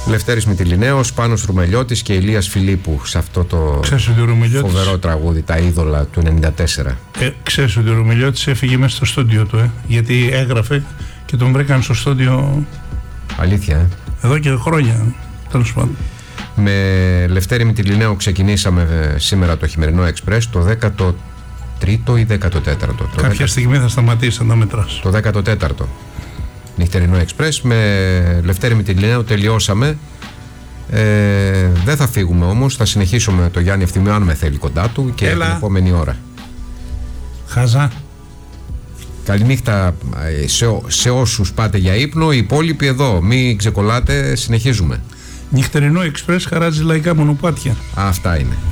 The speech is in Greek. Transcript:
Λευτέρης Μυτιληναίος, Πάνος Ρουμελιώτης και Ηλίας Φιλίππου σε αυτό το φοβερό τραγούδι, τα είδωλα του 94. Ξέρεις ότι ο Ρουμελιώτης έφυγε μέσα στο στούντιο του, γιατί έγραφε και τον βρήκαν στο στούντιο. Αλήθεια, εδώ και χρόνια, τέλος πάντων. Με Λευτέρη Μυτιληναίο ξεκινήσαμε σήμερα το χειμερινό Express, το 13ο ή 14ο. Κάποια στιγμή θα σταματήσει να τα μετράς. Το 14ο νυχτερινό Express. Με Λευτέρη Μυτιληναίο τελειώσαμε. Δεν θα φύγουμε όμως, θα συνεχίσουμε το Γιάννη Ευθυμίου αν με θέλει κοντά του και την επόμενη ώρα. Χαζά. Καληνύχτα σε όσους πάτε για ύπνο. Οι υπόλοιποι εδώ, μην ξεκολλάτε, συνεχίζουμε. Νυχτερινό Express χαράζει λαϊκά μονοπάτια. Αυτά είναι.